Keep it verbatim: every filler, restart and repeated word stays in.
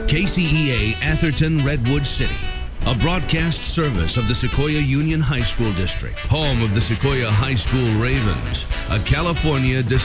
K C E A Atherton Redwood City, a broadcast service of the Sequoia Union High School District, home of the Sequoia High School Ravens, a California